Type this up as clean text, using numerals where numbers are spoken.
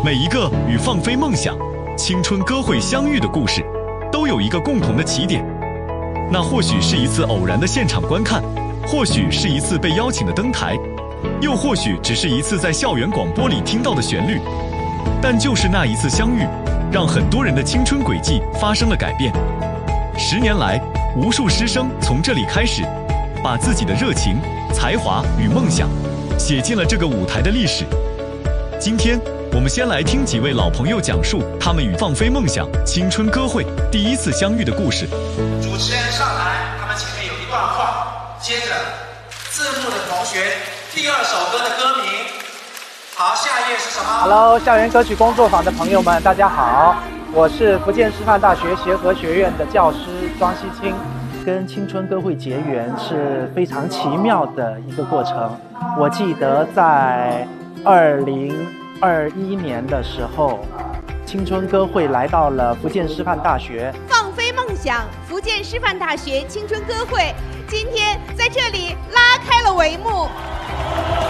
每一个与放飞梦想、青春歌会相遇的故事，都有一个共同的起点。那或许是一次偶然的现场观看，或许是一次被邀请的登台，又或许只是一次在校园广播里听到的旋律。但就是那一次相遇，让很多人的青春轨迹发生了改变。10年来，无数师生从这里开始，把自己的热情、才华与梦想写进了这个舞台的历史。今天，我们先来听几位老朋友讲述他们与放飞梦想、青春歌会第一次相遇的故事。 主持人上来，他们前面有一段话，接着字幕的同学第二首歌的歌名。好，下一页是什么 ？Hello， 校园歌曲工作坊的朋友们，大家好，我是福建师范大学协和学院的教师庄希清。跟青春歌会结缘是非常奇妙的一个过程。我记得在2021年的时候，青春歌会来到了福建师范大学。 放飞梦想，福建师范大学青春歌会今天在这里拉开了帷幕。